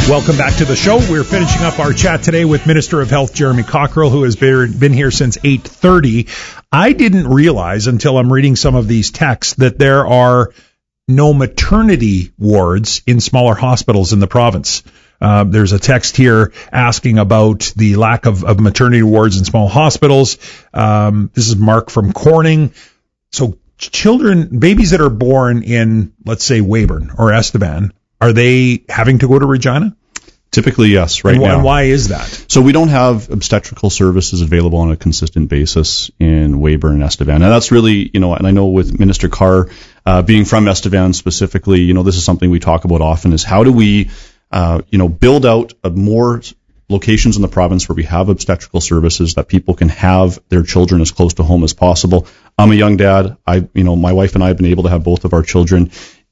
Welcome back to the show. We're finishing up our chat today with Minister of Health Jeremy Cockrell, who has been here since 8:30. I didn't realize until I'm reading some of these texts that there are no maternity wards in smaller hospitals in the province. There's a text here asking about the lack of maternity wards in small hospitals. This is Mark from Corning. So babies that are born in, let's say, Weyburn or Estevan, are they having to go to Regina? Typically, yes, right now. And why is that? So we don't have obstetrical services available on a consistent basis in Weyburn and Estevan. And that's really, and I know with Minister Carr being from Estevan specifically, this is something we talk about often, is how do we, build out more locations in the province where we have obstetrical services that people can have their children as close to home as possible. I'm a young dad. My wife and I have been able to have both of our children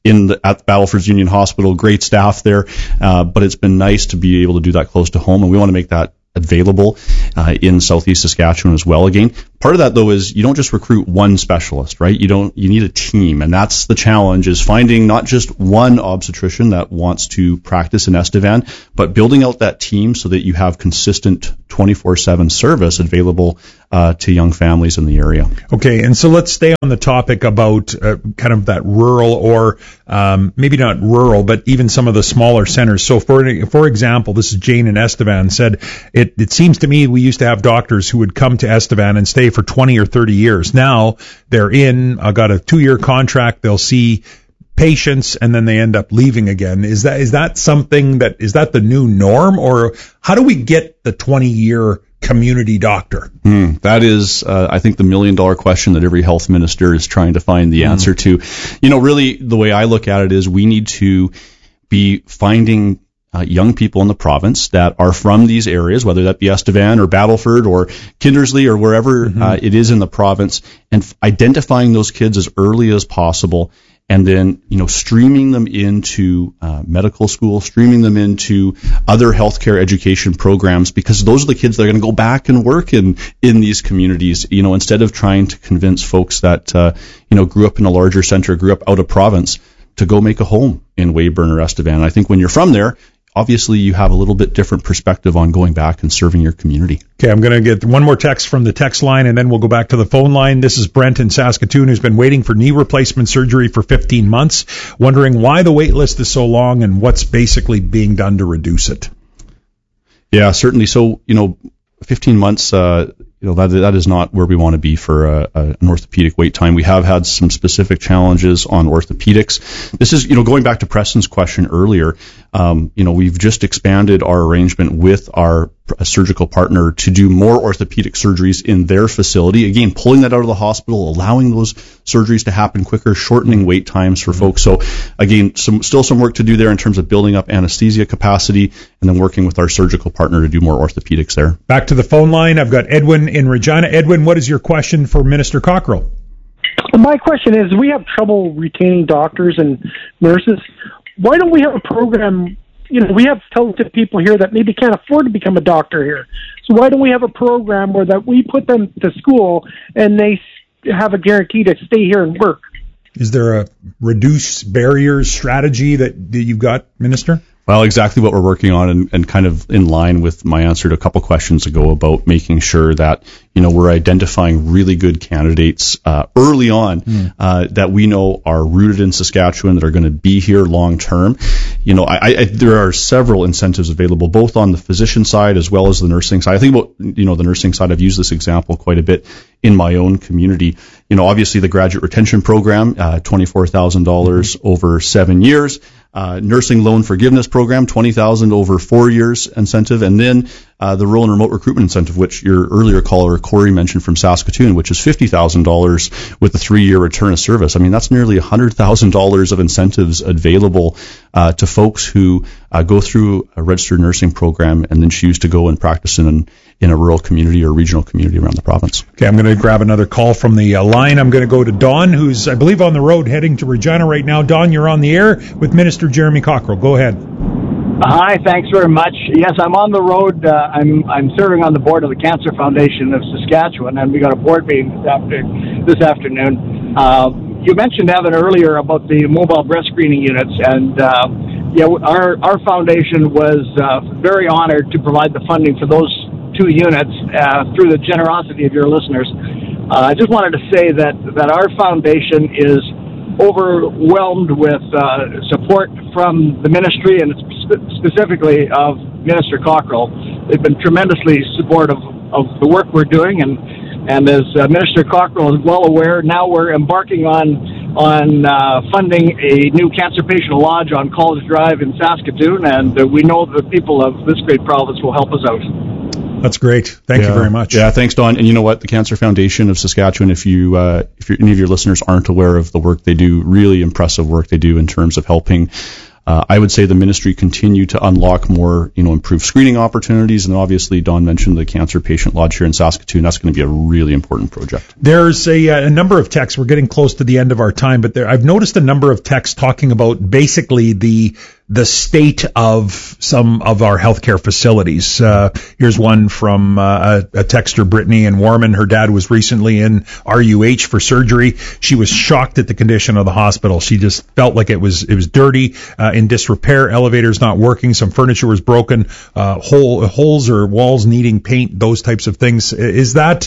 at Battleford Union Hospital, great staff there, but it's been nice to be able to do that close to home, and we want to make that available in Southeast Saskatchewan as well. Again, part of that though is you don't just recruit one specialist, right? You need a team, and that's the challenge, is finding not just one obstetrician that wants to practice in Estevan, but building out that team so that you have consistent 24/7 service available to young families in the area. Okay, and so let's stay on the topic about kind of that rural, or maybe not rural, but even some of the smaller centers. So for example, this is Jane in Estevan, said, it seems to me we used to have doctors who would come to Estevan and stay for 20 or 30 years. Now they're got a 2-year contract, they'll see patients, and then they end up leaving again. Is that something is that the new norm, or how do we get the 20-year community doctor? That is, I think, the $1 million question that every health minister is trying to find the answer to. Really, the way I look at it is we need to be finding young people in the province that are from these areas, whether that be Estevan or Battleford or Kindersley or wherever it is in the province, and identifying those kids as early as possible, and then, streaming them into medical school, streaming them into other healthcare education programs, because those are the kids that are going to go back and work in these communities, instead of trying to convince folks that, grew up in a larger center, grew up out of province, to go make a home in Weyburn or Estevan. And I think when you're from there, obviously you have a little bit different perspective on going back and serving your community. Okay, I'm going to get one more text from the text line, and then we'll go back to the phone line. This is Brent in Saskatoon, who's been waiting for knee replacement surgery for 15 months, wondering why the wait list is so long and what's basically being done to reduce it. Yeah, certainly. So, 15 months, that is not where we want to be for an orthopedic wait time. We have had some specific challenges on orthopedics. This is, going back to Preston's question earlier, we've just expanded our arrangement with our surgical partner to do more orthopedic surgeries in their facility. Again, pulling that out of the hospital, allowing those surgeries to happen quicker, shortening wait times for folks. So again, still some work to do there in terms of building up anesthesia capacity, and then working with our surgical partner to do more orthopedics there. Back to the phone line. I've got Edwin in Regina. Edwin, what is your question for Minister Cockrell? My question is, we have trouble retaining doctors and nurses. Why don't we have a program? We have talented people here that maybe can't afford to become a doctor here. So why don't we have a program where that we put them to school and they have a guarantee to stay here and work? Is there a reduce barriers strategy that you've got, Minister? Well, exactly what we're working on, and kind of in line with my answer to a couple questions ago about making sure that, we're identifying really good candidates early on that we know are rooted in Saskatchewan, that are going to be here long term. There are several incentives available, both on the physician side as well as the nursing side. I think about, the nursing side, I've used this example quite a bit in my own community. Obviously the graduate retention program, $24,000 over 7 years. Nursing loan forgiveness program, $20,000 over 4 years incentive, and then the rural and remote recruitment incentive, which your earlier caller Corey mentioned from Saskatoon, which is $50,000 with a 3-year return of service. I mean, that's nearly $100,000 of incentives available to folks who go through a registered nursing program and then choose to go and practice in a rural community or regional community around the province. Okay, I'm going to grab another call from the line. I'm going to go to Don, who's, I believe, on the road heading to Regina right now. Don, you're on the air with Minister Jeremy Cockrell. Go ahead. Hi, thanks very much. Yes, I'm on the road. I'm serving on the board of the Cancer Foundation of Saskatchewan, and we got a board meeting this afternoon. You mentioned, Evan, earlier about the mobile breast screening units, and our foundation was very honored to provide the funding for those 2 units through the generosity of your listeners. I just wanted to say that our foundation is overwhelmed with support from the ministry and specifically of Minister Cockrell. They've been tremendously supportive of the work we're doing, and as Minister Cockrell is well aware, now we're embarking on funding a new cancer patient lodge on College Drive in Saskatoon, and we know the people of this great province will help us out. That's great. Thank you very much. Yeah, thanks, Don. And you know what? The Cancer Foundation of Saskatchewan, if any of your listeners aren't aware of the work they do, really impressive work they do in terms of helping. I would say the ministry continue to unlock more, improved screening opportunities. And obviously, Don mentioned the Cancer Patient Lodge here in Saskatoon. That's going to be a really important project. There's a number of texts. We're getting close to the end of our time, but I've noticed a number of texts talking about basically the state of some of our healthcare facilities. Here's one from a texter, Brittany in Warman. Her dad was recently in RUH for surgery. She was shocked at the condition of the hospital. She just felt like it was dirty, in disrepair, elevators not working, some furniture was broken, holes or walls needing paint, those types of things. Is that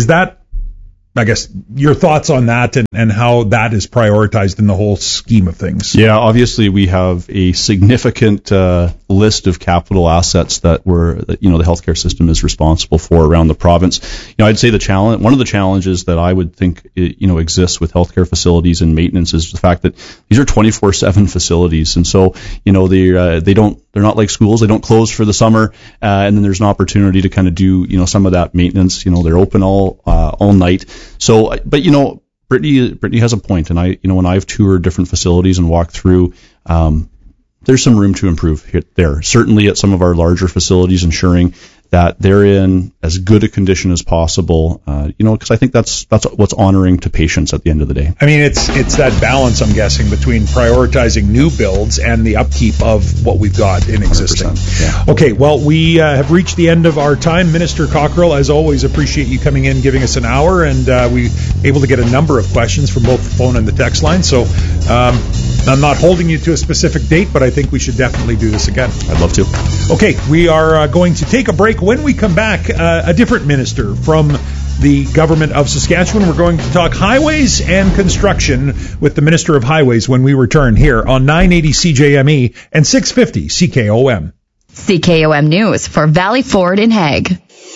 I guess your thoughts on that and how that is prioritized in the whole scheme of things? Yeah, obviously we have a significant list of capital assets that the healthcare system is responsible for around the province. I'd say one of the challenges that I would think exists with healthcare facilities and maintenance is the fact that these are 24/7 facilities, and so they're not like schools. They don't close for the summer, and then there's an opportunity to kind of do some of that maintenance. They're open all night. So, but Brittany has a point, and when I've toured different facilities and walked through, there's some room to improve there. Certainly at some of our larger facilities, ensuring that they're in as good a condition as possible, because I think that's what's honoring to patients at the end of the day. I mean, it's that balance, I'm guessing, between prioritizing new builds and the upkeep of what we've got in existing. Yeah. Okay, well, we have reached the end of our time. Minister Cockrell, as always, appreciate you coming in, giving us an hour, and we able to get a number of questions from both the phone and the text line. So I'm not holding you to a specific date, but I think we should definitely do this again. I'd love to. Okay, we are going to take a break. When we come back, a different minister from the government of Saskatchewan. We're going to talk highways and construction with the Minister of Highways when we return here on 980 CJME and 650 CKOM. CKOM News for Valley Ford in Hague.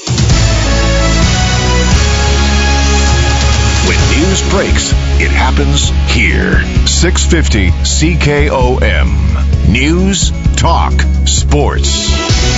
When news breaks, it happens here. 650 CKOM. News, talk, sports.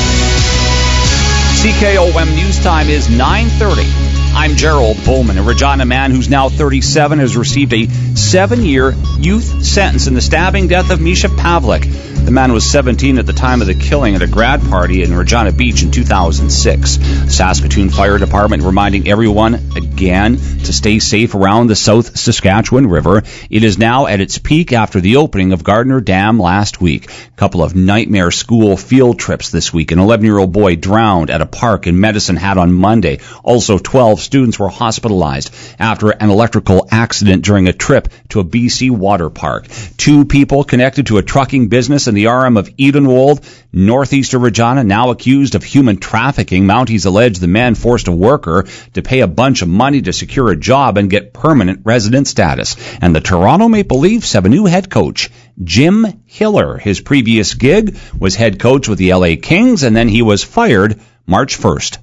CKOM News Time is 9:30. I'm Gerald Bowman. A Regina man who's now 37 has received a 7-year youth sentence in the stabbing death of Misha Pavlik. The man was 17 at the time of the killing at a grad party in Regina Beach in 2006. Saskatoon Fire Department reminding everyone again to stay safe around the South Saskatchewan River. It is now at its peak after the opening of Gardner Dam last week. A couple of nightmare school field trips this week. An 11-year-old boy drowned at a park in Medicine Hat on Monday. Also, 12 students were hospitalized after an electrical accident during a trip to a BC water park. 2 people connected to a trucking business in the RM of Edenwold, northeastern Regina, now accused of human trafficking. Mounties allege the man forced a worker to pay a bunch of money to secure a job and get permanent resident status. And the Toronto Maple Leafs have a new head coach, Jim Hiller. His previous gig was head coach with the LA Kings, and then he was fired March 1st.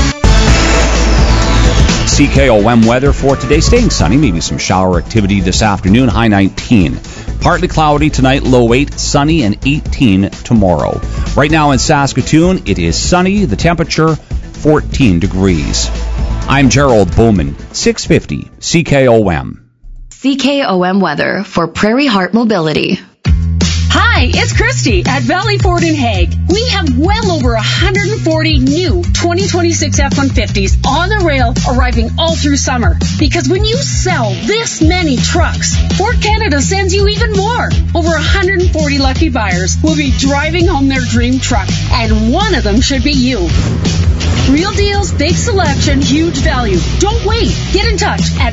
CKOM weather for today, staying sunny, maybe some shower activity this afternoon, high 19. Partly cloudy tonight, low 8, sunny and 18 tomorrow. Right now in Saskatoon, it is sunny, the temperature 14 degrees. I'm Gerald Bowman, 650 CKOM. CKOM weather for Prairie Heart Mobility. Hi, it's Christy at Valley Ford in Hague. We have well over 140 new 2026 F-150s on the rail arriving all through summer. Because when you sell this many trucks, Ford Canada sends you even more. Over 140 lucky buyers will be driving home their dream truck, and one of them should be you. Real deals, big selection, huge value. Don't wait. Get in touch at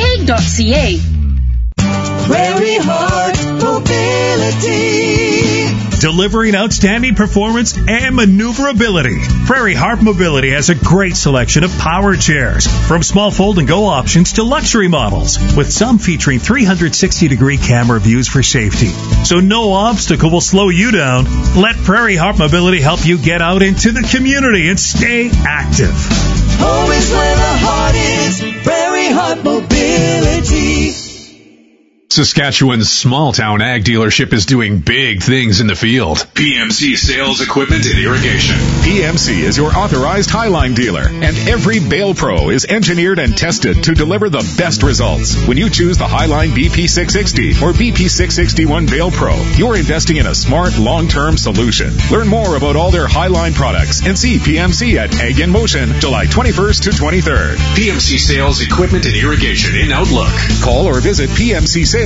valleyfordhague.ca. Prairie Heart Mobility. delivering outstanding performance and maneuverability. Prairie Harp Mobility has a great selection of power chairs, from small fold-and-go options to luxury models, with some featuring 360-degree camera views for safety. So no obstacle will slow you down. Let Prairie Harp Mobility help you get out into the community and stay active. Home is where the heart is. Prairie Harp Mobility. Saskatchewan's small-town ag dealership is doing big things in the field. PMC Sales Equipment and Irrigation. PMC is your authorized Highline dealer, and every Bale Pro is engineered and tested to deliver the best results. When you choose the Highline BP660 or BP661 Bale Pro, you're investing in a smart, long-term solution. Learn more about all their Highline products and see PMC at Ag in Motion, July 21st to 23rd. PMC Sales Equipment and Irrigation in Outlook. Call or visit PMCSales.ca.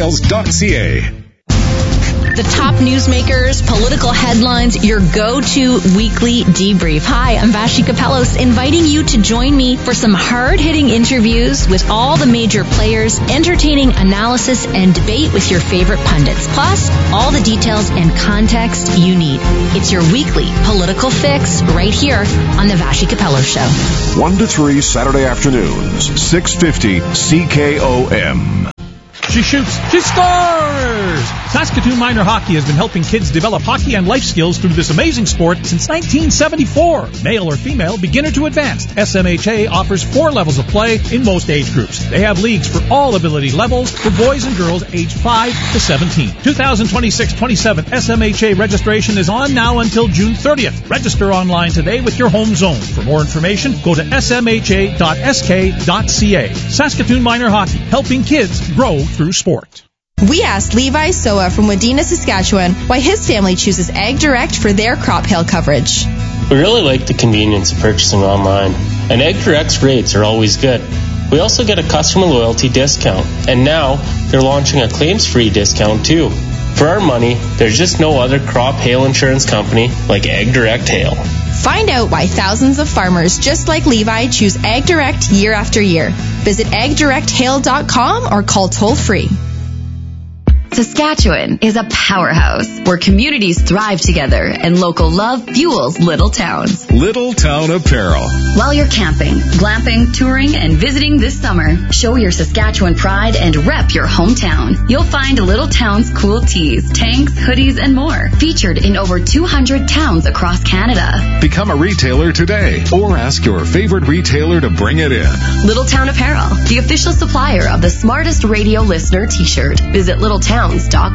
The top newsmakers, political headlines, your go-to weekly debrief. Hi, I'm Vashi Kapelos, inviting you to join me for some hard-hitting interviews with all the major players, entertaining analysis and debate with your favorite pundits, plus all the details and context you need. It's your weekly political fix right here on the Vashi Kapelos Show. 1 to 3 Saturday afternoons, 650 CKOM. She shoots. She scores! Saskatoon Minor Hockey has been helping kids develop hockey and life skills through this amazing sport since 1974. Male or female, beginner to advanced. SMHA offers 4 levels of play in most age groups. They have leagues for all ability levels for boys and girls aged 5 to 17. 2026-27 SMHA registration is on now until June 30th. Register online today with your home zone. For more information, go to smha.sk.ca. Saskatoon Minor Hockey, helping kids grow through sport. We asked Levi Soa from Wadena, Saskatchewan, why his family chooses Ag Direct for their crop hail coverage. We really like the convenience of purchasing online, and Ag Direct's rates are always good. We also get a customer loyalty discount, and now they're launching a claims-free discount too. For our money, there's just no other crop hail insurance company like Ag Direct Hail. Find out why thousands of farmers just like Levi choose Ag Direct year after year. Visit agdirecthail.com or call toll-free. Saskatchewan is a powerhouse where communities thrive together and local love fuels little towns. Little Town Apparel. While you're camping, glamping, touring, and visiting this summer, show your Saskatchewan pride and rep your hometown. You'll find Little Town's cool tees, tanks, hoodies, and more, featured in over 200 towns across Canada. Become a retailer today or ask your favorite retailer to bring it in. Little Town Apparel, the official supplier of the Smartest Radio Listener t-shirt. Visit littletowns.com.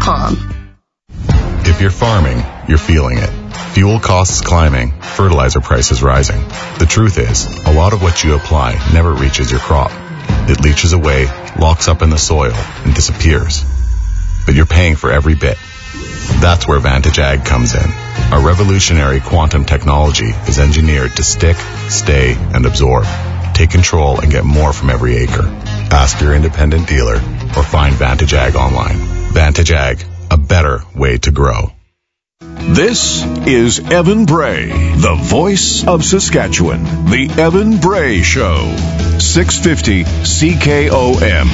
If you're farming, you're feeling it. Fuel costs climbing, fertilizer prices rising. The truth is, a lot of what you apply never reaches your crop. It leaches away, locks up in the soil, and disappears. But you're paying for every bit. That's where Vantage Ag comes in. Our revolutionary quantum technology is engineered to stick, stay, and absorb. Take control and get more from every acre. Ask your independent dealer or find Vantage Ag online. Vantage Ag, a better way to grow. This is Evan Bray, the voice of Saskatchewan. The Evan Bray Show. 650 CKOM.